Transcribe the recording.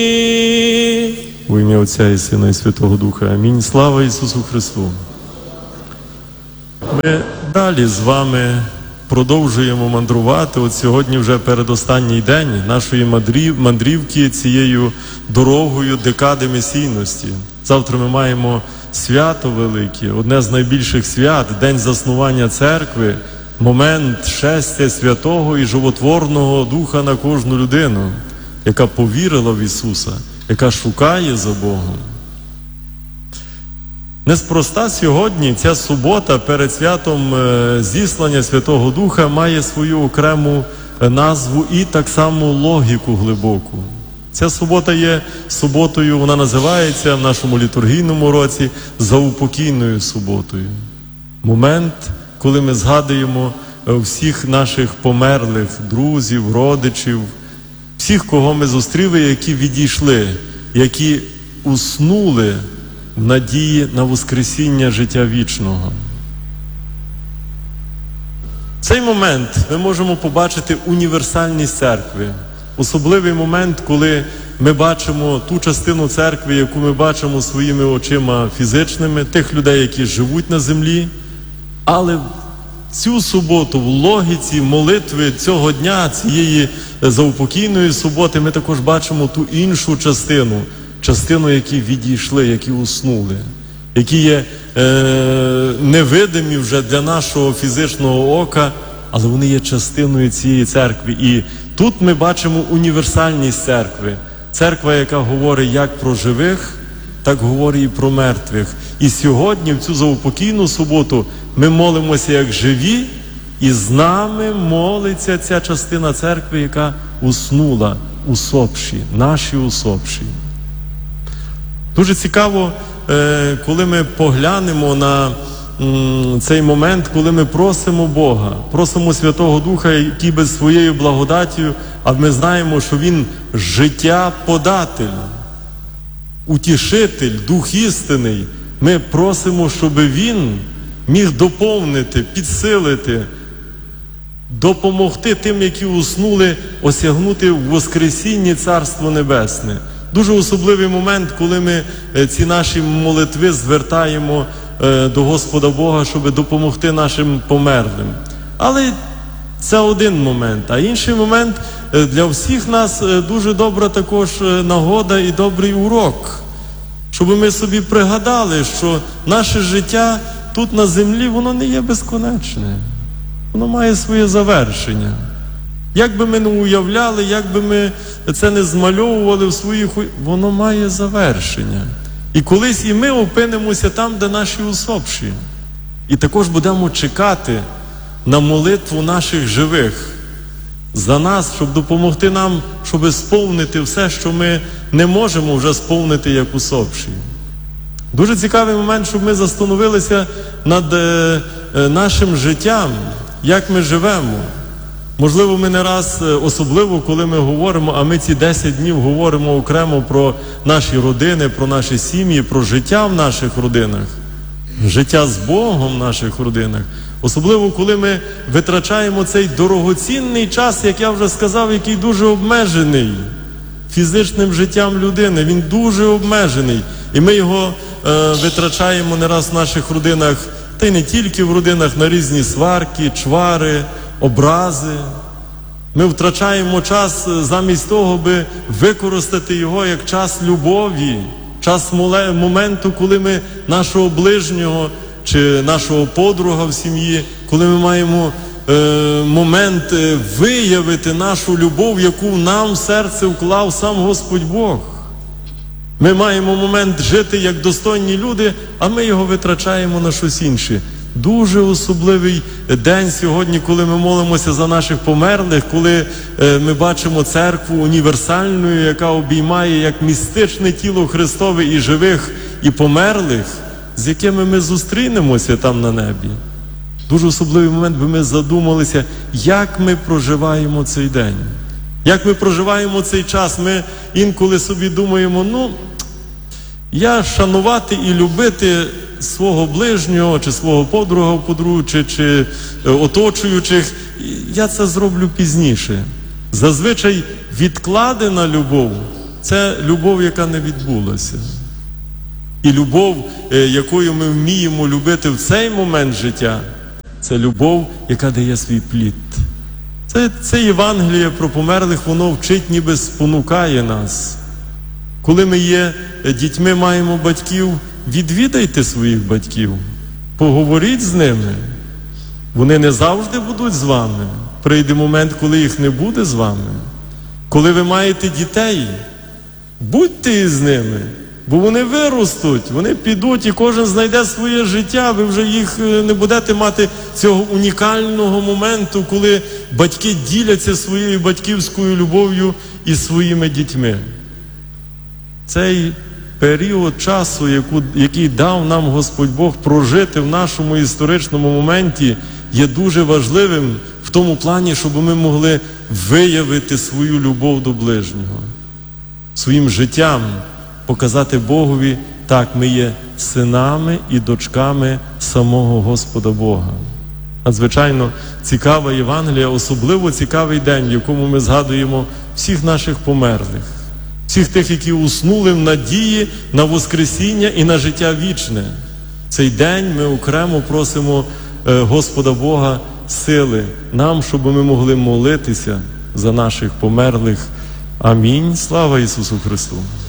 У ім'я Отця і Сина і Святого Духа. Амінь. Слава Ісусу Христу. Ми далі з вами продовжуємо мандрувати. От сьогодні вже передостанній день нашої мандрівки цією дорогою декади месійності. Завтра ми маємо свято велике, одне з найбільших свят, День заснування церкви, момент шестя Святого і Животворного Духа на кожну людину, яка повірила в Ісуса, яка шукає за Богом. Неспроста сьогодні ця субота перед святом зіслання Святого Духа має свою окрему назву і так само логіку глибоку. Ця субота є суботою, вона називається в нашому літургійному році заупокійною суботою. Момент, коли ми згадуємо всіх наших померлих друзів, родичів, всіх, кого ми зустріли, які відійшли, які уснули в надії на воскресіння життя вічного. В цей момент ми можемо побачити універсальність церкви. Особливий момент, коли ми бачимо ту частину церкви, яку ми бачимо своїми очима фізичними, тих людей, які живуть на землі, але цю суботу в логіці молитви цього дня, цієї заупокійної суботи, ми також бачимо ту іншу частину, які відійшли, які уснули, які є невидимі вже для нашого фізичного ока, але вони є частиною цієї церкви. І тут ми бачимо універсальність церкви. Церква, яка говорить як про живих, так говорить і про мертвих. І сьогодні, в цю заупокійну суботу, ми молимося як живі, і з нами молиться ця частина церкви, яка уснула, усопші, наші усопші. Дуже цікаво, коли ми поглянемо на цей момент, коли ми просимо Бога, просимо Святого Духа, який без своєю благодаттю, а ми знаємо, що Він життя-податель, утішитель, Дух істинний. Ми просимо, щоб Він міг доповнити, підсилити, допомогти тим, які уснули, осягнути в воскресінні Царство Небесне. Дуже особливий момент, коли ми ці наші молитви звертаємо до Господа Бога, щоб допомогти нашим померлим. Але це один момент. А інший момент для всіх нас дуже добра також нагода і добрий урок. Щоб ми собі пригадали, що наше життя тут на землі, воно не є безконечне. Воно має своє завершення. Як би ми не уявляли, як би ми це не змальовували в своїх... Воно має завершення. І колись і ми опинимося там, де наші усопші. І також будемо чекати на молитву наших живих за нас, щоб допомогти нам, щоб сповнити все, що ми не можемо вже сповнити як усопші. Дуже цікавий момент, щоб ми застановилися над нашим життям, як ми живемо. Можливо, ми не раз, особливо коли ми говоримо, а ми ці 10 днів говоримо окремо про наші родини, про наші сім'ї, про життя в наших родинах, життя з Богом в наших родинах. Особливо, коли ми витрачаємо цей дорогоцінний час, як я вже сказав, який дуже обмежений фізичним життям людини. Він дуже обмежений. І ми його витрачаємо не раз в наших родинах, та й не тільки в родинах, на різні сварки, чвари, образи. Ми втрачаємо час замість того, аби використати його як час любові, час моменту, коли ми нашого ближнього чи нашого подруга в сім'ї, коли ми маємо момент виявити нашу любов, яку нам в серце вклав сам Господь Бог. Ми маємо момент жити як достойні люди, а ми його витрачаємо на щось інше. Дуже особливий день сьогодні, коли ми молимося за наших померлих, коли ми бачимо церкву універсальною, яка обіймає як містичне тіло Христове і живих, і померлих, з якими ми зустрінемося там на небі. Дуже особливий момент, бо ми задумалися, як ми проживаємо цей день. Як ми проживаємо цей час. Ми інколи собі думаємо, я шанувати і любити свого ближнього, чи свого подруга, чи оточуючих, я це зроблю пізніше. Зазвичай відкладена любов це любов, яка не відбулася. І любов, якою ми вміємо любити в цей момент життя, це любов, яка дає свій плід. Це Євангеліє про померлих, воно вчить, ніби спонукає нас. Коли ми є дітьми, маємо батьків, відвідайте своїх батьків, поговоріть з ними. Вони не завжди будуть з вами. Прийде момент, коли їх не буде з вами. Коли ви маєте дітей, будьте із ними, бо вони виростуть, вони підуть і кожен знайде своє життя, ви вже їх не будете мати цього унікального моменту, коли батьки діляться своєю батьківською любов'ю із своїми дітьми. Цей період часу, який дав нам Господь Бог прожити в нашому історичному моменті, є дуже важливим в тому плані, щоб ми могли виявити свою любов до ближнього. Своїм життям показати Богові, так, ми є синами і дочками самого Господа Бога. Надзвичайно цікава Євангелія, особливо цікавий день, в якому ми згадуємо всіх наших померлих, всіх тих, які уснули в надії на Воскресіння і на життя вічне. Цей день ми окремо просимо Господа Бога сили нам, щоб ми могли молитися за наших померлих. Амінь. Слава Ісусу Христу!